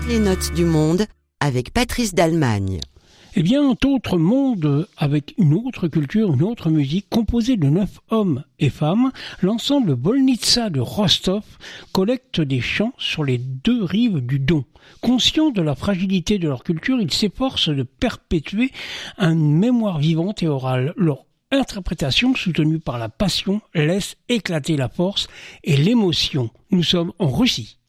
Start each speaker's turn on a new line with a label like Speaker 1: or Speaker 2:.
Speaker 1: les notes du monde avec Patrice Dalmagne.
Speaker 2: Eh bien, un autre monde avec une autre culture, une autre musique, composé de 9 hommes et femmes, l'ensemble Bolnitsa de Rostov collecte des chants sur les 2 rives du Don. Conscients de la fragilité de leur culture, ils s'efforcent de perpétuer une mémoire vivante et orale. Leur interprétation, soutenue par la passion, laisse éclater la force et l'émotion. Nous sommes en Russie.